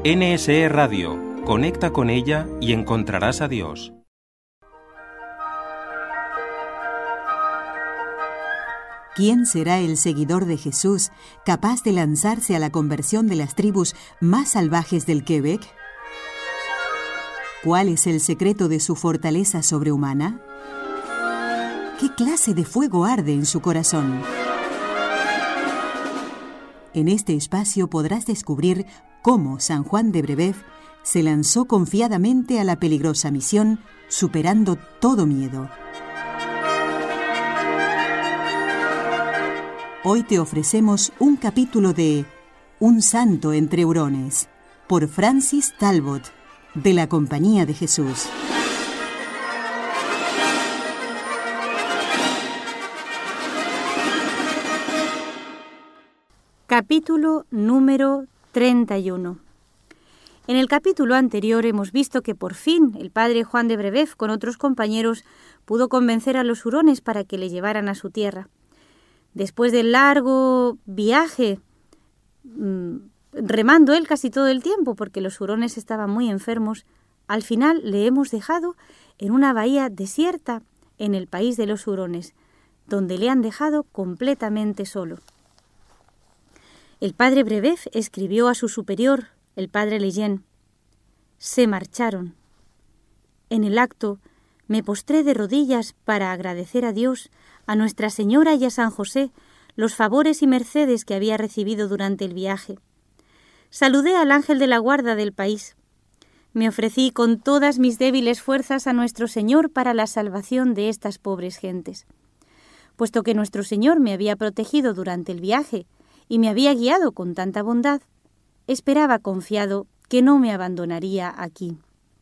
NSE Radio. Conecta con ella y encontrarás a Dios. ¿Quién será el seguidor de Jesús capaz de lanzarse a la conversión de las tribus más salvajes del Quebec? ¿Cuál es el secreto de su fortaleza sobrehumana? ¿Qué clase de fuego arde en su corazón? En este espacio podrás descubrir cómo San Juan de Brébeuf se lanzó confiadamente a la peligrosa misión, superando todo miedo. Hoy te ofrecemos un capítulo de Un santo entre hurones, por Francis Talbot, de la Compañía de Jesús. Capítulo número 31. En el capítulo anterior hemos visto que por fin el padre Juan de Brébeuf con otros compañeros pudo convencer a los hurones para que le llevaran a su tierra. Después del largo viaje, remando él casi todo el tiempo porque los hurones estaban muy enfermos, al final le hemos dejado en una bahía desierta en el país de los hurones, donde le han dejado completamente solo. El padre Brébeuf escribió a su superior, el padre Lejeune: «Se marcharon. En el acto me postré de rodillas para agradecer a Dios, a Nuestra Señora y a San José los favores y mercedes que había recibido durante el viaje. Saludé al ángel de la guarda del país. Me ofrecí con todas mis débiles fuerzas a nuestro Señor para la salvación de estas pobres gentes. Puesto que nuestro Señor me había protegido durante el viaje y me había guiado con tanta bondad, esperaba confiado que no me abandonaría aquí».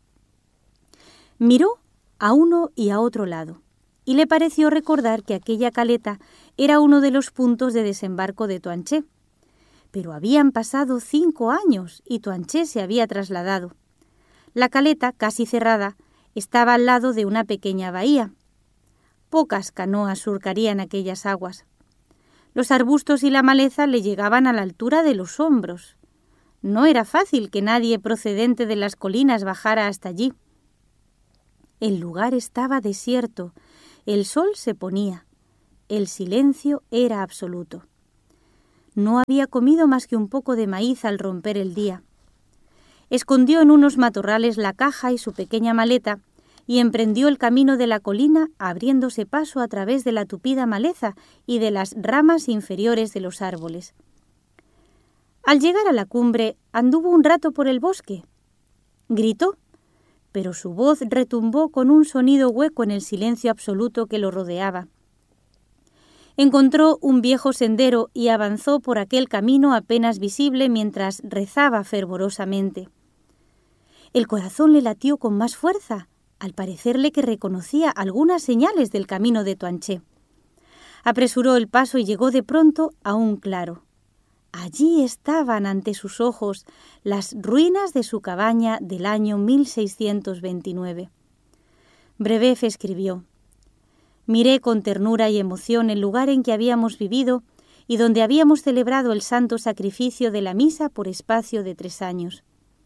Miró a uno y a otro lado, y le pareció recordar que aquella caleta era uno de los puntos de desembarco de Toanché. Pero habían pasado 5 años y Toanché se había trasladado. La caleta, casi cerrada, estaba al lado de una pequeña bahía. Pocas canoas surcarían aquellas aguas. Los arbustos y la maleza le llegaban a la altura de los hombros. No era fácil que nadie procedente de las colinas bajara hasta allí. El lugar estaba desierto, el sol se ponía, el silencio era absoluto. No había comido más que un poco de maíz al romper el día. Escondió en unos matorrales la caja y su pequeña maleta y emprendió el camino de la colina, abriéndose paso a través de la tupida maleza y de las ramas inferiores de los árboles. Al llegar a la cumbre, anduvo un rato por el bosque. Gritó, pero su voz retumbó con un sonido hueco en el silencio absoluto que lo rodeaba. Encontró un viejo sendero y avanzó por aquel camino apenas visible mientras rezaba fervorosamente. El corazón le latió con más fuerza, al parecerle que reconocía algunas señales del camino de Toanché. Apresuró el paso y llegó de pronto a un claro. Allí estaban ante sus ojos las ruinas de su cabaña del año 1629. Brébeuf escribió: «Miré con ternura y emoción el lugar en que habíamos vivido y donde habíamos celebrado el santo sacrificio de la misa por espacio de 3 años.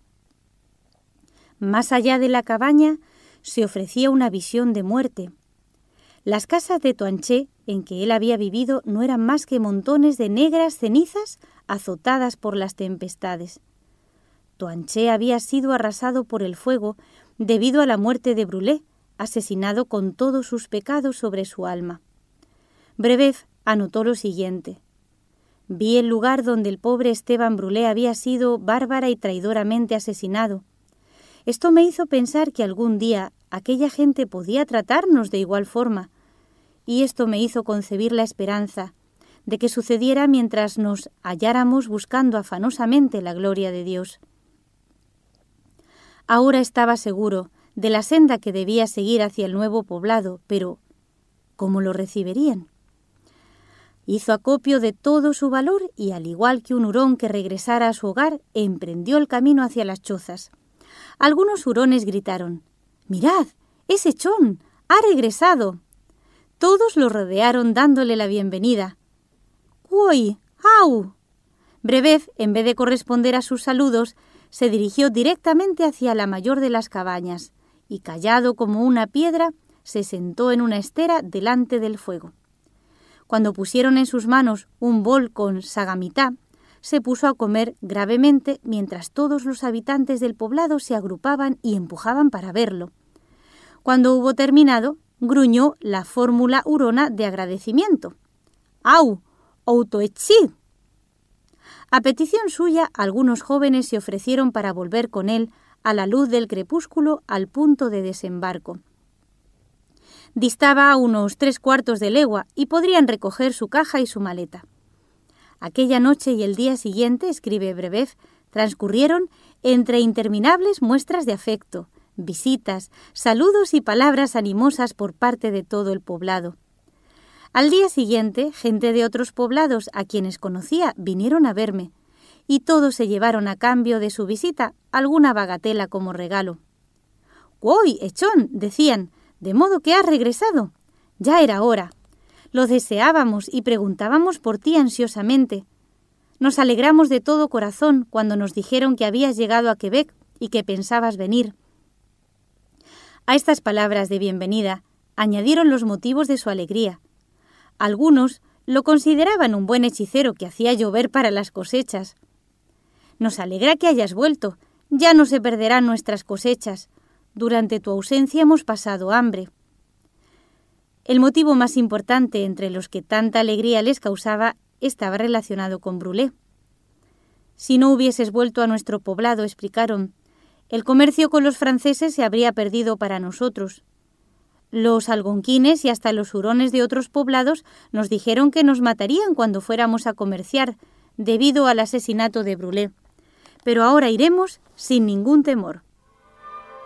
Más allá de la cabaña se ofrecía una visión de muerte. Las casas de Toanché en que él había vivido no eran más que montones de negras cenizas azotadas por las tempestades. Toanché había sido arrasado por el fuego debido a la muerte de Brulé, asesinado con todos sus pecados sobre su alma». Brébeuf anotó lo siguiente: «Vi el lugar donde el pobre Esteban Brulé había sido bárbara y traidoramente asesinado. Esto me hizo pensar que algún día aquella gente podía tratarnos de igual forma, y esto me hizo concebir la esperanza de que sucediera mientras nos halláramos buscando afanosamente la gloria de Dios. Ahora estaba seguro de la senda que debía seguir hacia el nuevo poblado, pero ¿cómo lo recibirían? Hizo acopio de todo su valor y, al igual que un hurón que regresara a su hogar, emprendió el camino hacia las chozas. Algunos hurones gritaron: «¡Mirad! ¡Es Echón! ¡Ha regresado!». Todos lo rodearon dándole la bienvenida. «¡Uy! ¡Au!». Brébeuf, en vez de corresponder a sus saludos, se dirigió directamente hacia la mayor de las cabañas y, callado como una piedra, se sentó en una estera delante del fuego. Cuando pusieron en sus manos un bol con sagamitá, se puso a comer gravemente mientras todos los habitantes del poblado se agrupaban y empujaban para verlo. Cuando hubo terminado, gruñó la fórmula hurona de agradecimiento. ¡Au! ¡Outoetsi! A petición suya, algunos jóvenes se ofrecieron para volver con él a la luz del crepúsculo al punto de desembarco. Distaba a unos 3/4 de legua y podrían recoger su caja y su maleta. Aquella noche y el día siguiente, escribe Brebev, transcurrieron entre interminables muestras de afecto, visitas, saludos y palabras animosas por parte de todo el poblado. Al día siguiente, gente de otros poblados a quienes conocía vinieron a verme, y todos se llevaron a cambio de su visita alguna bagatela como regalo. «¡Uy, Echón!», decían, «de modo que has regresado. Ya era hora. Lo deseábamos y preguntábamos por ti ansiosamente. Nos alegramos de todo corazón cuando nos dijeron que habías llegado a Quebec y que pensabas venir». A estas palabras de bienvenida añadieron los motivos de su alegría. Algunos lo consideraban un buen hechicero que hacía llover para las cosechas. «Nos alegra que hayas vuelto. Ya no se perderán nuestras cosechas. Durante tu ausencia hemos pasado hambre». El motivo más importante entre los que tanta alegría les causaba estaba relacionado con Brulé. «Si no hubieses vuelto a nuestro poblado», explicaron, «el comercio con los franceses se habría perdido para nosotros. Los algonquines y hasta los hurones de otros poblados nos dijeron que nos matarían cuando fuéramos a comerciar, debido al asesinato de Brulé. Pero ahora iremos sin ningún temor».